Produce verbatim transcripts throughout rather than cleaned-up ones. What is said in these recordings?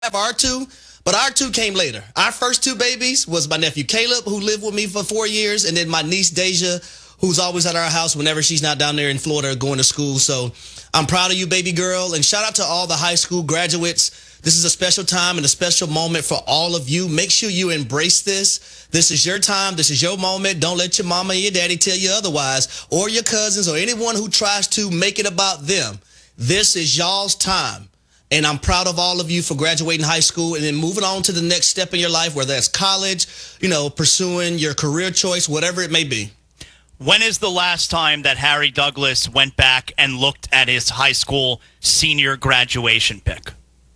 have our two, but our two came later. Our first two babies was my nephew Caleb, who lived with me for four years, and then my niece Deja, who's always at our house whenever she's not down there in Florida going to school. So I'm proud of you, baby girl, and shout out to all the high school graduates. This is a special time and a special moment for all of you. Make sure you embrace this. This is your time. This is your moment. Don't let your mama and your daddy tell you otherwise, or your cousins, or anyone who tries to make it about them. This is y'all's time. And I'm proud of all of you for graduating high school and then moving on to the next step in your life, whether that's college, you know, pursuing your career choice, whatever it may be. When is the last time that Harry Douglas went back and looked at his high school senior graduation pic?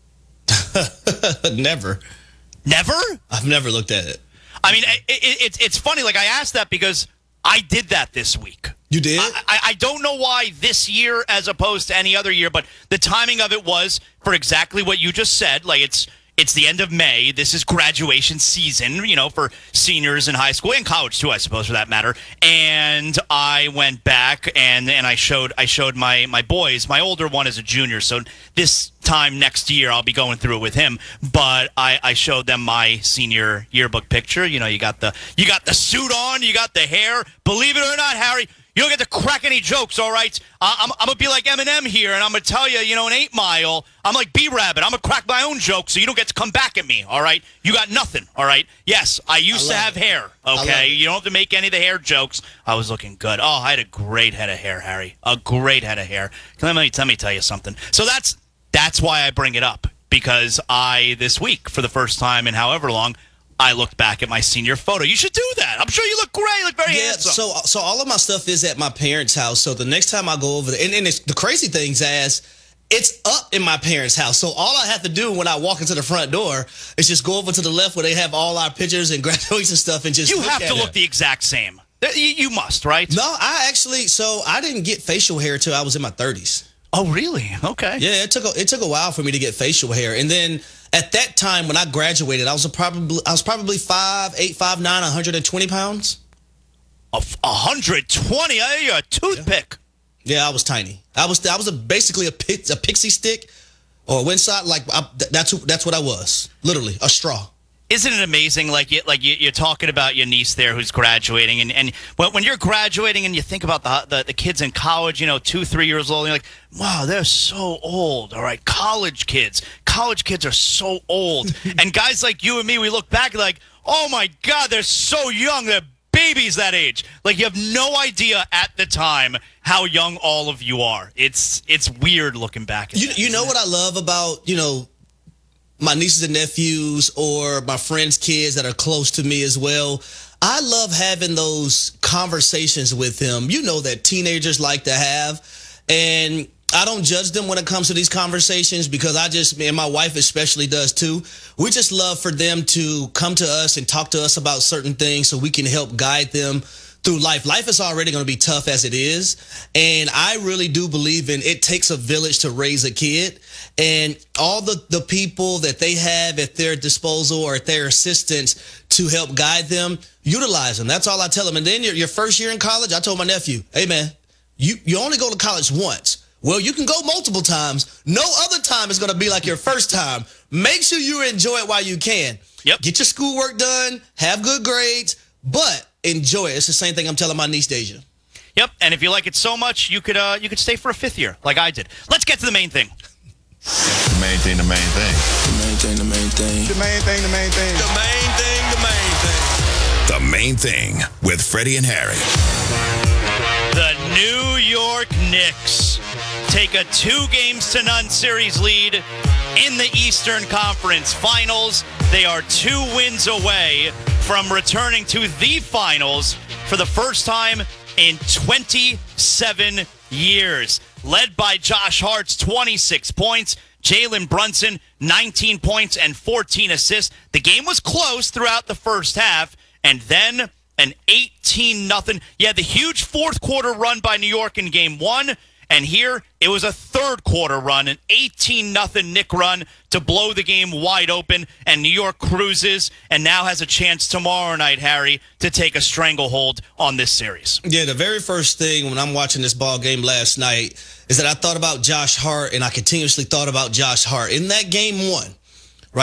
Never. Never? I've never looked at it. I mean, it, it, it's it's funny. Like, I asked that because I did that this week. You did? I, I, I don't know why this year as opposed to any other year, but the timing of it was for exactly what you just said. Like, it's it's the end of May. This is graduation season, you know, for seniors in high school and college too, I suppose, for that matter. And I went back and and I showed I showed my my boys. My older one is a junior, so this time next year I'll be going through it with him. But I, I showed them my senior yearbook picture. You know, you got the you got the suit on, you got the hair. Believe it or not, Harry, you don't get to crack any jokes, all right? Uh, I'm, I'm going to be like Eminem here, and I'm going to tell you, you know, in eight mile, I'm like B-Rabbit. I'm going to crack my own jokes so you don't get to come back at me, all right? You got nothing, all right? Yes, I used I to have it. hair, okay? You don't have to make any of the hair jokes. I was looking good. Oh, I had a great head of hair, Harry. A great head of hair. Let me, let me tell you something. So that's that's why I bring it up, because I, this week, for the first time in however long, I looked back at my senior photo. You should do that. I'm sure you look great. You look very yeah, handsome. So, so all of my stuff is at my parents' house. So the next time I go over there, and, and it's, the crazy thing's as it's up in my parents' house. So all I have to do when I walk into the front door is just go over to the left where they have all our pictures and graduation stuff and just You look have at to it. look the exact same. You, you must, right? No, I actually, so I didn't get facial hair till I was in my thirties. Oh, really? Okay. Yeah, it took a, it took a while for me to get facial hair, and then at that time when I graduated, I was a probably I was probably five eight, five nine, one hundred twenty pounds. A f- one hundred twenty? Uh, You're a toothpick. Yeah, I was tiny. I was I was a, basically a pix, a pixie stick or a windsock. Like I, that's who, that's what I was. Literally a straw. Isn't it amazing? Like you, like you, you're talking about your niece there who's graduating, and, and when, when you're graduating and you think about the, the the kids in college, you know, two, three years old, and you're like, wow, they're so old. All right, college kids, college kids are so old, and guys like you and me, we look back like, oh my God, they're so young. They're babies that age. Like, you have no idea at the time how young all of you are. It's it's weird looking back at You that, you know isn't what I love about you know. my nieces and nephews or my friends' kids that are close to me as well. I love having those conversations with them, you know, that teenagers like to have. And I don't judge them when it comes to these conversations because I just, and my wife especially does too. We just love for them to come to us and talk to us about certain things so we can help guide them through life. Life is already going to be tough as it is. And I really do believe in it takes a village to raise a kid. And all the, the people that they have at their disposal or at their assistance to help guide them, utilize them. That's all I tell them. And then your, your first year in college, I told my nephew, hey, man, you, you only go to college once. Well, you can go multiple times. No other time is going to be like your first time. Make sure you enjoy it while you can. Yep. Get your schoolwork done, have good grades, but enjoy it. It's the same thing I'm telling my niece Deja. Yep, and if you like it so much, you could uh, you could stay for a fifth year, like I did. Let's get to the main thing. The main thing, the main thing. The main thing, the main thing. The main thing, the main thing. The main thing, the main thing. The Main Thing with Freddie and Harry. The New York Knicks take a two games to none series lead in the Eastern Conference Finals. They are two wins away from returning to the finals for the first time in twenty-seven years. Led by Josh Hart's twenty-six points, Jalen Brunson, nineteen points and fourteen assists. The game was close throughout the first half, and then an eighteen nothing. Yeah, the huge fourth quarter run by New York in game one. And here, it was a third quarter run, an eighteen nothing Knick run to blow the game wide open. And New York cruises and now has a chance tomorrow night, Harry, to take a stranglehold on this series. Yeah, the very first thing when I'm watching this ball game last night is that I thought about Josh Hart, and I continuously thought about Josh Hart. In that game one,